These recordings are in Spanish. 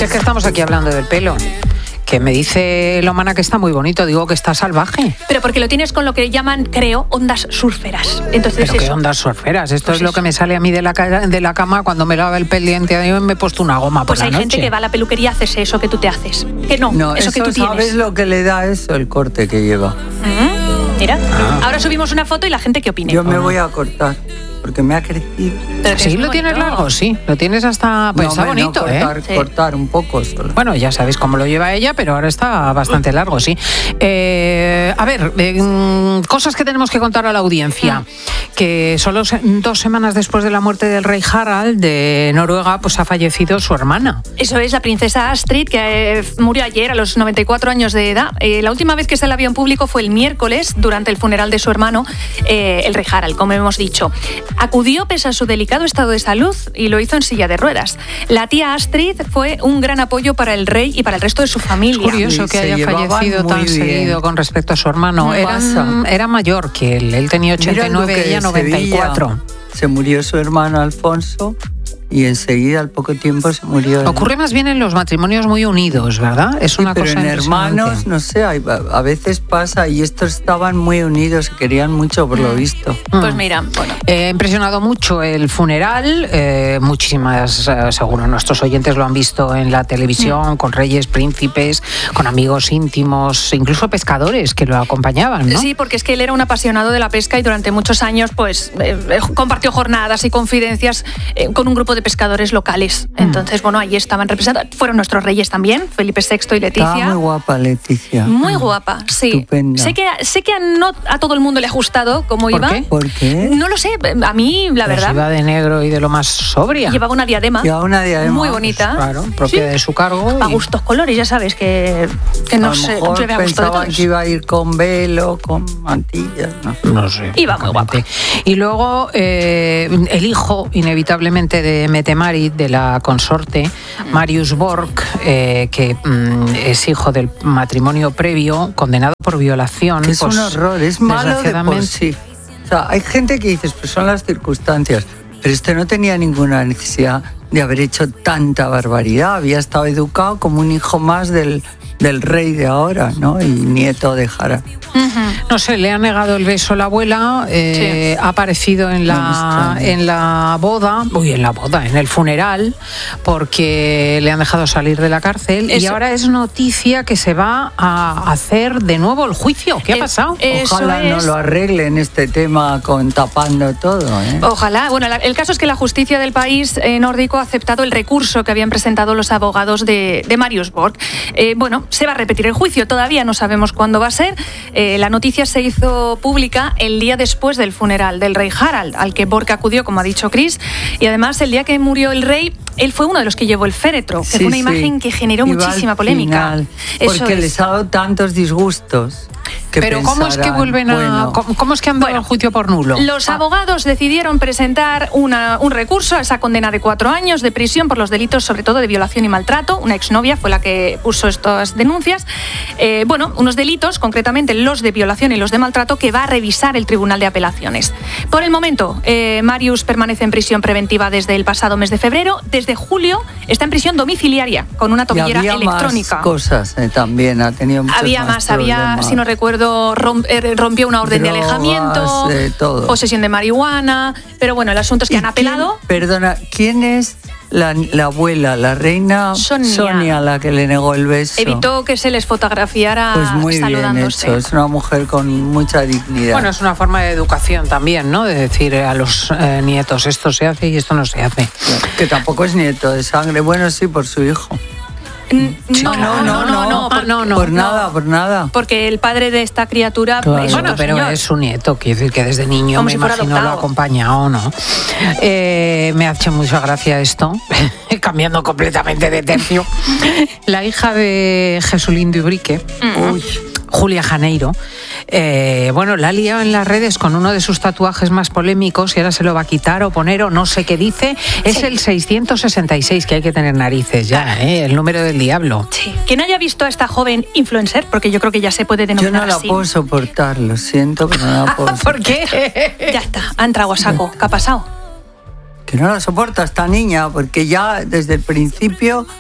Si es que estamos aquí hablando del pelo. Que me dice Lomana que está muy bonito, digo que está salvaje. Pero porque lo tienes con lo que llaman, creo, ondas surferas. Entonces, ¿pero qué ondas surferas? Esto pues es lo que me sale a mí de la cama cuando me lava el pendiente y me he puesto una goma por la noche. Pues hay gente que va a la peluquería a hacerse eso que tú te haces. Que no, eso que tú tienes. ¿Sabes lo que le da eso? El corte que lleva. Mira, ahora subimos una foto y la gente que opine. Yo me voy a cortar. Porque me ha crecido. Pero sí, lo tienes largo, sí. Lo tienes hasta... Pues está bonito, cortar un poco solo. Bueno, ya sabéis cómo lo lleva ella, pero ahora está bastante largo, sí. A ver, cosas que tenemos que contar a la audiencia. Que solo 2 semanas después de la muerte del rey Harald de Noruega, pues ha fallecido su hermana. Eso es, la princesa Astrid, que murió ayer a los 94 años de edad. La última vez que se la vio en público fue el miércoles, durante el funeral de su hermano, el rey Harald, como hemos dicho. Acudió pese a su delicado estado de salud y lo hizo en silla de ruedas. La tía Astrid fue un gran apoyo para el rey y para el resto de su familia. Es curioso que haya fallecido tan seguido con respecto a su hermano. Era mayor que él. Él tenía 89 y ella 94. Se murió su hermano Alfonso y enseguida, al poco tiempo, se murió. Ocurre más bien en los matrimonios muy unidos, ¿verdad? Es una cosa pero en hermanos, no sé, a veces pasa, y estos estaban muy unidos, se querían mucho, por lo visto. Pues mira, bueno. Ha impresionado mucho el funeral, muchísimas, seguro nuestros oyentes lo han visto en la televisión, con reyes, príncipes, con amigos íntimos, incluso pescadores que lo acompañaban, ¿no? Sí, porque es que él era un apasionado de la pesca y durante muchos años pues compartió jornadas y confidencias con un grupo de pescadores locales. Entonces, bueno, allí estaban representados. Fueron nuestros reyes también, Felipe VI y Leticia. Estaba muy guapa Leticia. Muy guapa, sí. Estupenda. Sé que no a todo el mundo le ha gustado cómo iba. ¿Por qué? No lo sé, a mí la verdad. Iba de negro y de lo más sobria. Llevaba una diadema. Muy bonita. Pues, claro, propia de su cargo. A gustos colores, ya sabes que no sé. A lo mejor pensaban que iba a ir con velo, con mantillas. No sé. Iba muy guapa. Y luego el hijo, inevitablemente, de Mette-Marit, de la consorte, Marius Borg, que es hijo del matrimonio previo, condenado por violación. Que es un horror, es malo de por sí. O sea, hay gente que dice, pues son las circunstancias, pero este no tenía ninguna necesidad de haber hecho tanta barbaridad. Había estado educado como un hijo más del rey de ahora, ¿no? Y nieto de Harald. No sé, le ha negado el beso la abuela, ha aparecido en la boda, en el funeral, porque le han dejado salir de la cárcel. Y ahora es noticia que se va a hacer de nuevo el juicio. ¿Qué ha pasado? Ojalá no lo arreglen este tema tapando todo, ¿eh? Ojalá. Bueno, el caso es que la justicia del país nórdico ha aceptado el recurso que habían presentado los abogados de Marius Borg. Bueno, se va a repetir el juicio, todavía no sabemos cuándo va a ser. La noticia se hizo pública el día después del funeral del rey Harald, al que Borg acudió, como ha dicho Chris, y además el día que murió el rey, él fue uno de los que llevó el féretro, que fue una imagen que generó muchísima polémica. Porque les ha dado tantos disgustos. Pero ¿cómo es que vuelven ¿Cómo es que han dado el juicio por nulo? Los abogados decidieron presentar un recurso a esa condena de 4 años de prisión por los delitos, sobre todo de violación y maltrato. Una exnovia fue la que puso estas denuncias. Unos delitos, concretamente los de violación y los de maltrato, que va a revisar el Tribunal de Apelaciones. Por el momento, Marius permanece en prisión preventiva desde el pasado mes de febrero. Desde julio está en prisión domiciliaria con una tobillera electrónica. Más cosas también, ha tenido muchos había, si no recuerdo, rompió una orden de alejamiento, posesión de marihuana, pero bueno, el asunto es que han apelado. Perdona, ¿quién es la abuela, la reina Sonia, la que le negó el beso? Evitó que se les fotografiara pues muy saludándose. Bien hecho, es una mujer con mucha dignidad. Bueno, es una forma de educación también, ¿no? De decir a los nietos, esto se hace y esto no se hace. Que tampoco es nieto de sangre, bueno, sí, por su hijo. No, por nada. Porque el padre de esta criatura es bueno, pero es su nieto, quiere decir que desde niño como me imagino lo ha acompañado, ¿no? Me ha hecho mucha gracia esto, cambiando completamente de tercio. La hija de Jesulín Dubrique, Julia Janeiro, la ha liado en las redes con uno de sus tatuajes más polémicos y ahora se lo va a quitar o poner o no sé qué dice. Es el 666, que hay que tener narices ya, el número del diablo. Sí. Quien haya visto a esta joven influencer, porque yo creo que ya se puede denominar así. Yo no la puedo soportar, lo siento, pero no la puedo soportar. ¿Por qué? Ya está, ha entrado a saco. ¿Qué ha pasado? Que no la soporta esta niña, porque ya desde el principio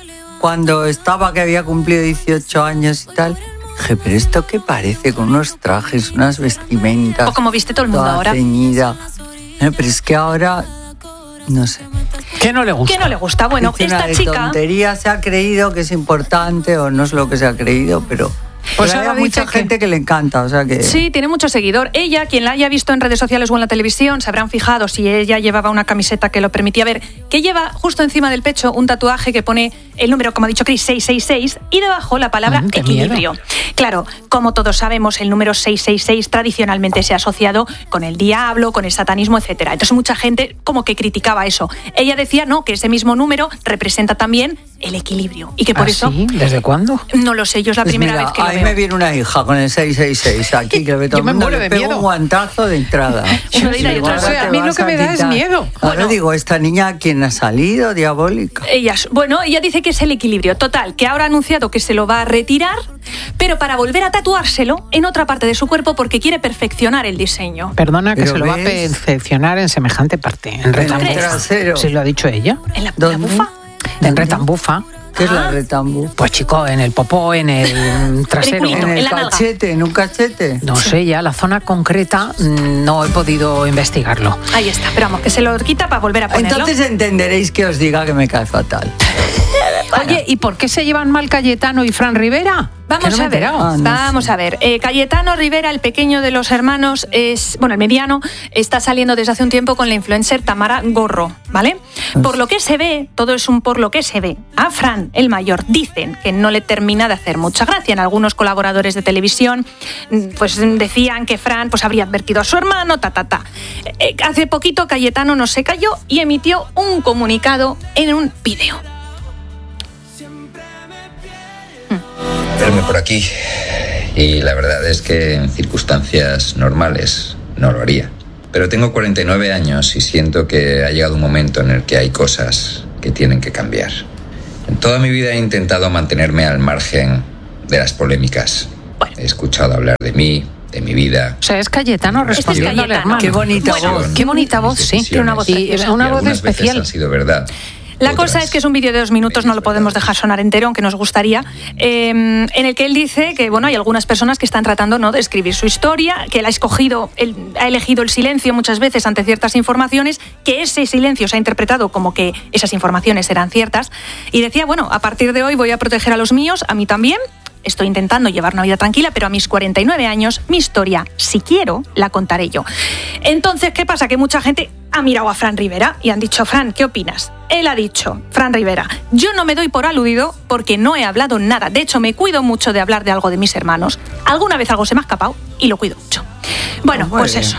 cuando estaba, que había cumplido 18 años y tal, dije, pero ¿esto qué parece? Con unos trajes, unas vestimentas. O como viste todo el mundo ahora. Ceñida. Pero es que ahora, no sé. ¿Qué no le gusta? ¿Qué no le gusta? Bueno, esta chica... tontería, se ha creído que es importante o no es lo que se ha creído, pero... Pues hay mucha gente que le encanta, o sea que... Sí, tiene mucho seguidor. Ella, quien la haya visto en redes sociales o en la televisión, se habrán fijado si ella llevaba una camiseta que lo permitía ver, que lleva justo encima del pecho un tatuaje que pone el número, como ha dicho Chris, 666, y debajo la palabra equilibrio. Miedo. Claro, como todos sabemos, el número 666 tradicionalmente se ha asociado con el diablo, con el satanismo, etcétera. Entonces mucha gente como que criticaba eso. Ella decía, no, que ese mismo número representa también el equilibrio. Y que por eso... ¿Sí? ¿Desde cuándo? No lo sé, yo es la primera vez que lo veo. A mí me viene una hija con el 666 aquí, que todo el mundo le pega un guantazo de entrada. A mí lo que me da es miedo. Ahora digo, esta niña, ¿quién ha salido? Diabólica. Ella dice que es el equilibrio. Total, que ahora ha anunciado que se lo va a retirar, pero para volver a tatuárselo en otra parte de su cuerpo porque quiere perfeccionar el diseño. Perdona, que se lo va a perfeccionar en semejante parte. En trasero. ¿Sí lo ha dicho ella? ¿En la bufa? En retambufa. ¿Qué es la retambufa? Pues chico, en el popó, en el trasero. En el cachete, en un cachete. No sé, ya la zona concreta no he podido investigarlo. Ahí está, pero vamos, que se lo quita para volver a ponerlo. Entonces entenderéis que os diga que me cae fatal. Oye, ¿y por qué se llevan mal Cayetano y Fran Rivera? Vamos a ver. Cayetano Rivera, el pequeño de los hermanos, el mediano, está saliendo desde hace un tiempo con la influencer Tamara Gorro, ¿vale? Por lo que se ve, todo es por lo que se ve. A Fran, el mayor, dicen que no le termina de hacer mucha gracia. En algunos colaboradores de televisión, pues decían que Fran pues habría advertido a su hermano, Hace poquito Cayetano no se calló y emitió un comunicado en un vídeo. Verme por aquí, y la verdad es que en circunstancias normales no lo haría. Pero tengo 49 años y siento que ha llegado un momento en el que hay cosas que tienen que cambiar. En toda mi vida he intentado mantenerme al margen de las polémicas. He escuchado hablar de mí, de mi vida. O sea, es Cayetano respondiendo al hermano. Qué bonita voz. Qué bonita voz, sí. Tiene una voz preciosa. Una voz especial. Han sido verdad. La cosa es que es un vídeo de 2 minutos, no lo podemos dejar sonar entero, aunque nos gustaría, en el que él dice que hay algunas personas que están tratando de escribir su historia, que él ha elegido el silencio muchas veces ante ciertas informaciones, que ese silencio se ha interpretado como que esas informaciones eran ciertas, y decía, a partir de hoy voy a proteger a los míos, a mí también. Estoy intentando llevar una vida tranquila, pero a mis 49 años, mi historia, si quiero, la contaré yo. Entonces, ¿qué pasa? Que mucha gente ha mirado a Fran Rivera y han dicho, Fran, ¿qué opinas? Él ha dicho, Fran Rivera, yo no me doy por aludido porque no he hablado nada. De hecho, me cuido mucho de hablar de algo de mis hermanos. Alguna vez algo se me ha escapado y lo cuido mucho. Bueno, pues eso.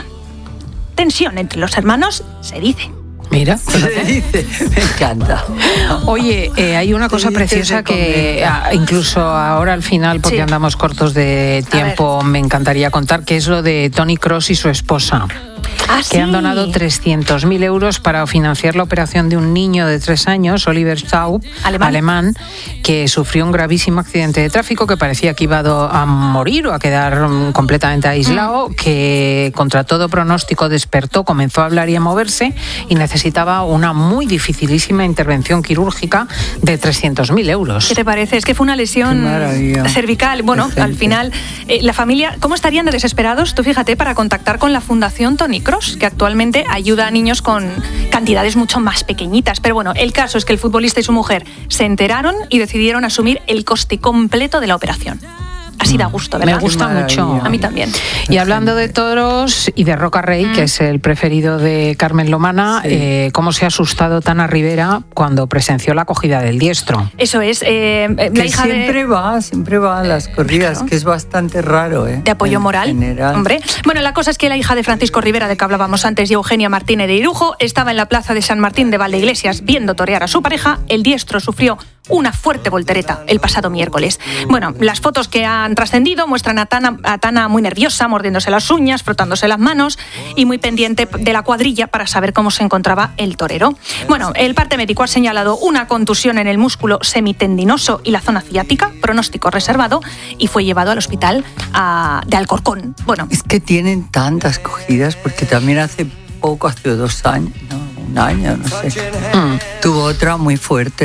Tensión entre los hermanos, se dice. Mira, se dice, me encanta. Oye, hay una cosa preciosa que incluso ahora al final, porque andamos cortos de tiempo, me encantaría contar, que es lo de Toni Kroos y su esposa. Que han donado 300.000 euros para financiar la operación de un niño de 3 años, Oliver Staub, alemán, que sufrió un gravísimo accidente de tráfico, que parecía que iba a morir o a quedar completamente aislado, que contra todo pronóstico despertó, comenzó a hablar y a moverse y necesitaba una muy dificilísima intervención quirúrgica de 300.000 euros. ¿Qué te parece? Es que fue una lesión cervical. Al final, la familia, ¿cómo estarían de desesperados? Tú fíjate, para contactar con la Fundación Toni Kroos, que actualmente ayuda a niños con cantidades mucho más pequeñitas. Pero el caso es que el futbolista y su mujer se enteraron y decidieron asumir el coste completo de la operación. Así da gusto, ¿verdad? Me gusta mucho. A mí también. Y hablando de toros y de Roca Rey, que es el preferido de Carmen Lomana, ¿cómo se ha asustado Tana Rivera cuando presenció la acogida del diestro? Eso es. La hija siempre va a las corridas, claro. Que es bastante raro. De apoyo moral. Hombre. La cosa es que la hija de Francisco Rivera, de que hablábamos antes, y Eugenia Martínez de Irujo, estaba en la plaza de San Martín de Valdeiglesias viendo torear a su pareja. El diestro sufrió una fuerte voltereta el pasado miércoles. Las fotos que han trascendido muestran a Tana muy nerviosa, mordiéndose las uñas, frotándose las manos y muy pendiente de la cuadrilla para saber cómo se encontraba el torero. El parte médico ha señalado una contusión en el músculo semitendinoso y la zona ciática, pronóstico reservado, y fue llevado al hospital de Alcorcón. Es que tienen tantas cogidas, porque también hace 2 años, un año, no sé, tuvo otra muy fuerte.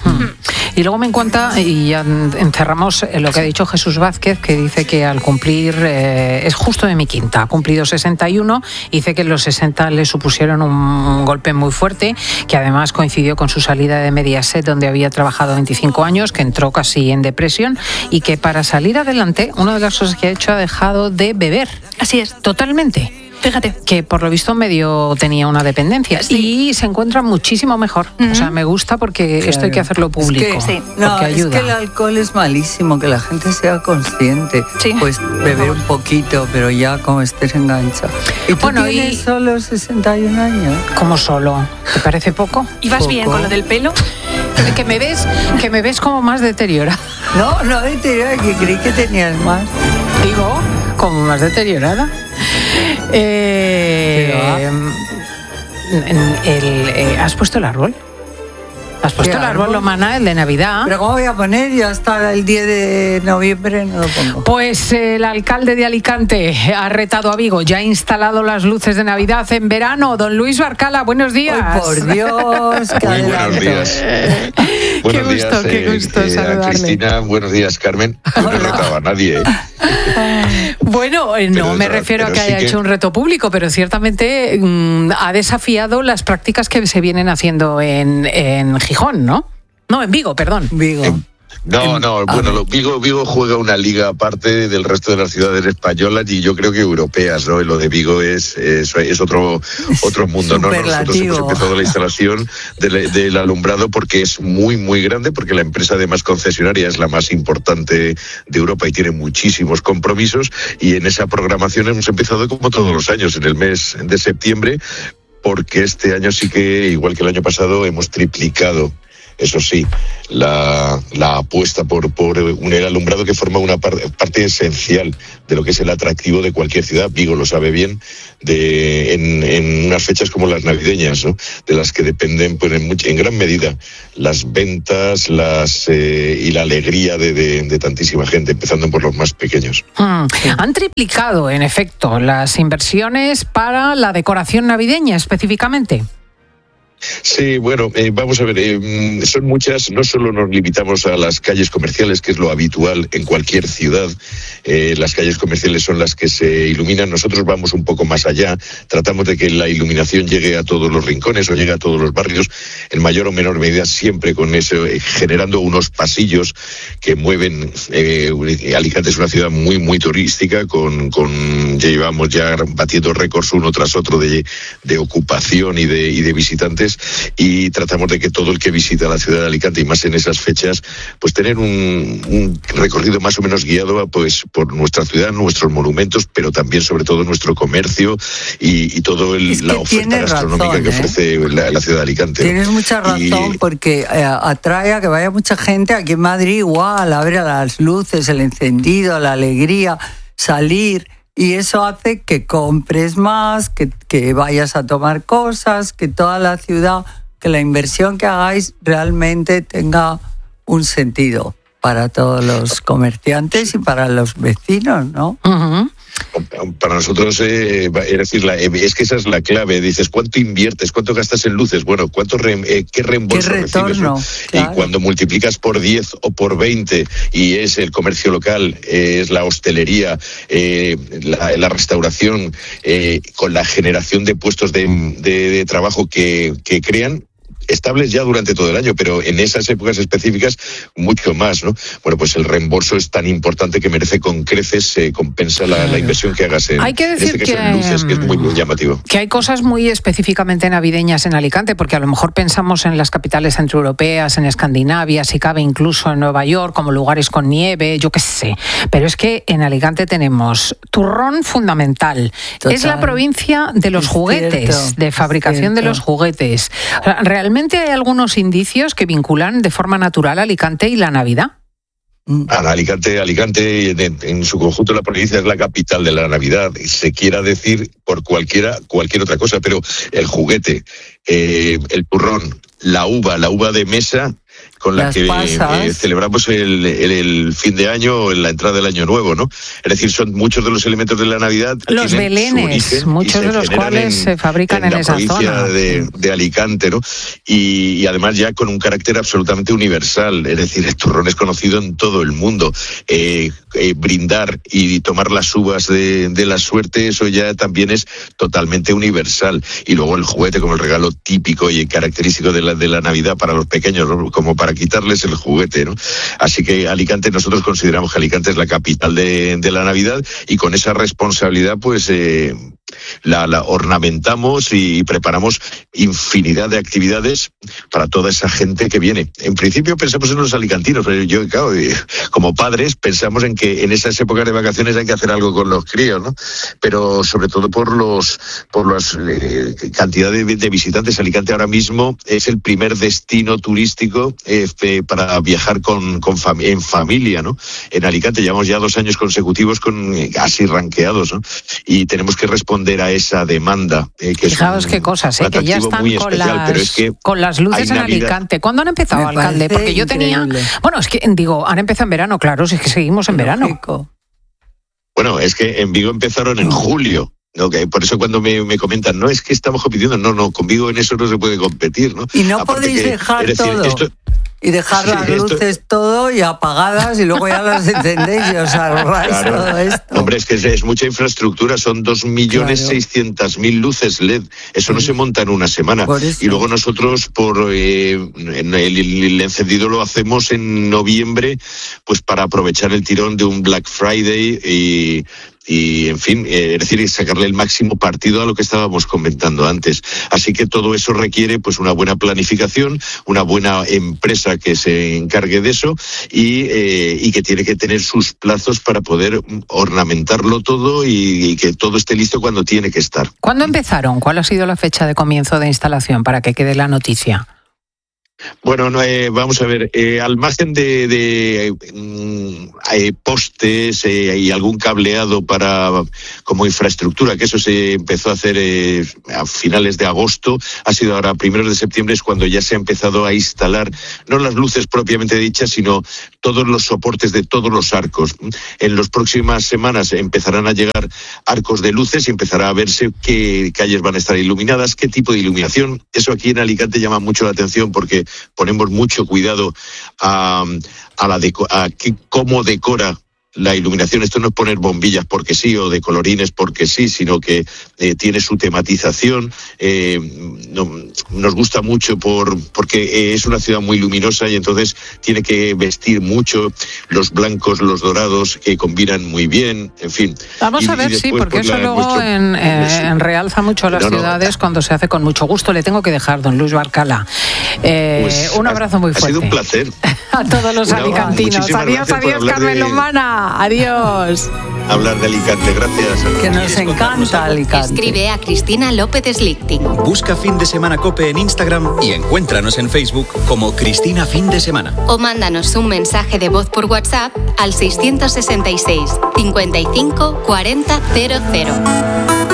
Y luego me encanta, y ya encerramos lo que ha dicho Jesús Vázquez, que dice que al cumplir, es justo de mi quinta, ha cumplido 61, y dice que los 60 le supusieron un golpe muy fuerte, que además coincidió con su salida de Mediaset, donde había trabajado 25 años, que entró casi en depresión, y que para salir adelante, una de las cosas que ha hecho, ha dejado de beber. Así es. Totalmente. Fíjate. Que por lo visto medio tenía una dependencia. Sí. Y se encuentra muchísimo mejor. O sea, me gusta porque esto hay que hacerlo público. Es que, no, ayuda. Es que el alcohol es malísimo, que la gente sea consciente. Sí. Pues beber un poquito, pero ya como estés enganchado. ¿Y tú tienes solo 61 años? ¿Cómo solo? ¿Te parece poco? ¿Y vas bien con lo del pelo? Que me ves como más deteriorada. No deteriorada, que creí que tenías más. Digo, como más deteriorada. ¿Has puesto el árbol? ¿Has puesto el árbol, Lomana, el de Navidad? ¿Pero cómo voy a poner? Ya hasta el 10 de noviembre no lo pongo. Pues el alcalde de Alicante ha retado a Vigo. Ya ha instalado las luces de Navidad en verano. Don Luis Barcala, buenos días. ¡Ay, por Dios! Muy buenos días. Qué gusto saludarle. Cristina, buenos días, Carmen. No he retado a nadie, Bueno, no me refiero a que haya hecho un reto público, pero ciertamente ha desafiado las prácticas que se vienen haciendo en Gijón, ¿no? No, en Vigo, perdón. Vigo. Bueno, Vigo juega una liga aparte del resto de las ciudades españolas y yo creo que europeas, ¿no? Lo de Vigo es otro mundo, ¿no? Nosotros hemos empezado la instalación del alumbrado porque es muy, muy grande, porque la empresa además concesionaria es la más importante de Europa y tiene muchísimos compromisos, y en esa programación hemos empezado como todos los años, en el mes de septiembre, porque este año sí que, igual que el año pasado, hemos triplicado, eso sí, la apuesta por el alumbrado, que forma una parte esencial de lo que es el atractivo de cualquier ciudad. Vigo lo sabe bien, en unas fechas como las navideñas, ¿no? De las que dependen pues, en gran medida las ventas y la alegría de tantísima gente, empezando por los más pequeños. Han triplicado, en efecto, las inversiones para la decoración navideña específicamente. Sí, bueno, vamos a ver, son muchas, no solo nos limitamos a las calles comerciales, que es lo habitual en cualquier ciudad, las calles comerciales son las que se iluminan, nosotros vamos un poco más allá, tratamos de que la iluminación llegue a todos los rincones o llegue a todos los barrios, en mayor o menor medida, siempre con eso, generando unos pasillos que mueven. Alicante es una ciudad muy, muy turística, ya llevamos ya batiendo récords uno tras otro de ocupación y de visitantes, y tratamos de que todo el que visita la ciudad de Alicante, y más en esas fechas, pues tener un recorrido más o menos guiado pues por nuestra ciudad, nuestros monumentos, pero también sobre todo nuestro comercio y toda la oferta gastronómica que ofrece la ciudad de Alicante. Tienes mucha razón, porque atrae a que vaya mucha gente. Aquí en Madrid igual, abre las luces, el encendido, la alegría, salir. Y eso hace que compres más, que vayas a tomar cosas, que toda la ciudad, que la inversión que hagáis realmente tenga un sentido para todos los comerciantes y para los vecinos, ¿no? Uh-huh. Para nosotros, es decir, es que esa es la clave. Dices, ¿cuánto inviertes? ¿Cuánto gastas en luces? Bueno, ¿qué reembolso recibes? ¿No? Claro. Y cuando multiplicas por 10 o por 20, y es el comercio local, es la hostelería, la restauración, con la generación de puestos de trabajo que crean, estables ya durante todo el año, pero en esas épocas específicas mucho más, ¿no? Bueno, pues el reembolso es tan importante que merece con creces, compensa la inversión que hagas en, hay que decir en este caso en luces, que es muy, muy llamativo. Que hay cosas muy específicamente navideñas en Alicante, porque a lo mejor pensamos en las capitales centroeuropeas, en Escandinavia, si cabe incluso en Nueva York, como lugares con nieve, yo qué sé. Pero es que en Alicante tenemos turrón fundamental. Total. Es la provincia de los juguetes, de fabricación de los juguetes. O sea, realmente ¿hay algunos indicios que vinculan de forma natural a Alicante y la Navidad? Alicante en su conjunto, la provincia es la capital de la Navidad, se quiera decir por cualquier otra cosa, pero el juguete, el turrón, la uva de mesa con la que celebramos el fin de año o la entrada del año nuevo, ¿no? Es decir, son muchos de los elementos de la Navidad. Los belenes, muchos de los cuales se fabrican en esa zona. De Alicante, ¿no? Y además ya con un carácter absolutamente universal, es decir, el turrón es conocido en todo el mundo. Brindar y tomar las uvas de la suerte, eso ya también es totalmente universal. Y luego el juguete como el regalo típico y característico de la Navidad para los pequeños, ¿no? Como para quitarles el juguete, ¿no? Así que Alicante, nosotros consideramos que Alicante es la capital de la Navidad, y con esa responsabilidad pues la ornamentamos y preparamos infinidad de actividades para toda esa gente que viene. En principio pensamos en los alicantinos, pero yo, claro, como padres pensamos en que en esas épocas de vacaciones hay que hacer algo con los críos, ¿no? Pero sobre todo por las cantidades de visitantes. Alicante ahora mismo es el primer destino turístico para viajar en familia, ¿no? En Alicante llevamos ya 2 años consecutivos casi ranqueados, ¿no? Y tenemos que responder a esa demanda. Fijaos qué cosas, que ya están con las luces en Alicante. ¿Cuándo han empezado, alcalde? Porque yo tenía... Bueno, es que han empezado en verano, claro, si es que seguimos en verano. Bueno, es que en Vigo empezaron en julio. No, por eso cuando me comentan, no, es que estamos compitiendo, no, con Vigo en eso no se puede competir, ¿no? Y no podéis dejar todo. Y dejar las luces todo y apagadas y luego ya las encendéis y os ahorráis todo esto. Hombre, es que es mucha infraestructura, son 2.600.000 luces LED. Eso no se monta en una semana. Y luego nosotros el encendido lo hacemos en noviembre, pues para aprovechar el tirón de un Black Friday y en fin, es decir, sacarle el máximo partido a lo que estábamos comentando antes. Así que todo eso requiere pues una buena planificación, una buena empresa que se encargue de eso y que tiene que tener sus plazos para poder ornamentarlo todo y que todo esté listo cuando tiene que estar. ¿Cuándo empezaron? ¿Cuál ha sido la fecha de comienzo de instalación para que quede la noticia? Bueno, vamos a ver, al margen de postes y algún cableado como infraestructura, que eso se empezó a hacer a finales de agosto, ha sido ahora primeros de septiembre es cuando ya se ha empezado a instalar, no las luces propiamente dichas, sino todos los soportes de todos los arcos. En las próximas semanas empezarán a llegar arcos de luces y empezará a verse qué calles van a estar iluminadas, qué tipo de iluminación. Eso aquí en Alicante llama mucho la atención porque ponemos mucho cuidado a cómo decora la iluminación. Esto no es poner bombillas porque sí o de colorines porque sí, sino que tiene su tematización. Nos gusta mucho porque es una ciudad muy luminosa y entonces tiene que vestir mucho los blancos, los dorados, que combinan muy bien, en fin. Vamos a ver, sí, porque eso luego realza mucho las ciudades cuando se hace con mucho gusto. Le tengo que dejar, don Luis Barcala. Un abrazo muy fuerte. Ha sido un placer. A todos los alicantinos. Adiós, Carmen Lomana. Adiós. Hablar de Alicante, gracias. Que nos encanta Alicante. Escribe a Cristina López Slichting. Busca Fin de Semana COPE en Instagram y encuéntranos en Facebook como Cristina Fin de Semana. O mándanos un mensaje de voz por WhatsApp al 666 55 40 00.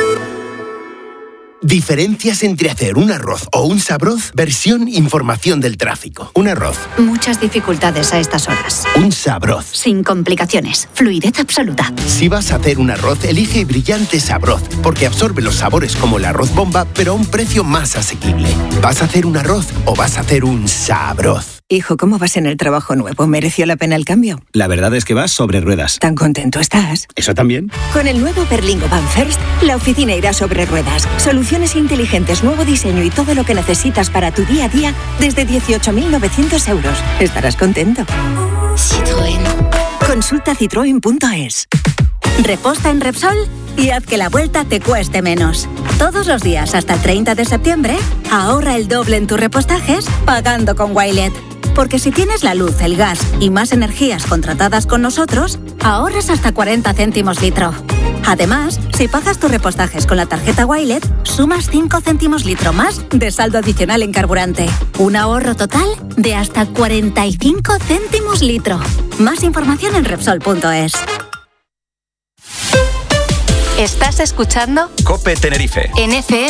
Diferencias entre hacer un arroz o un sabroz, versión información del tráfico. Un arroz. Muchas dificultades a estas horas. Un sabroz. Sin complicaciones. Fluidez absoluta. Si vas a hacer un arroz, elige Brillante Sabroz, porque absorbe los sabores como el arroz bomba, pero a un precio más asequible. ¿Vas a hacer un arroz o vas a hacer un sabroz? Hijo, ¿cómo vas en el trabajo nuevo? ¿Mereció la pena el cambio? La verdad es que vas sobre ruedas. ¿Tan contento estás? ¿Eso también? Con el nuevo Berlingo Van First, la oficina irá sobre ruedas. Soluciones inteligentes, nuevo diseño y todo lo que necesitas para tu día a día desde 18.900 euros. Estarás contento. Citroën. Consulta citroen.es. Reposta en Repsol y haz que la vuelta te cueste menos. Todos los días hasta el 30 de septiembre, ahorra el doble en tus repostajes pagando con Wilet. Porque si tienes la luz, el gas y más energías contratadas con nosotros, ahorras hasta 40 céntimos litro. Además, si pagas tus repostajes con la tarjeta Wilet, sumas 5 céntimos litro más de saldo adicional en carburante. Un ahorro total de hasta 45 céntimos litro. Más información en Repsol.es. ¿Estás escuchando? COPE Tenerife. En FM.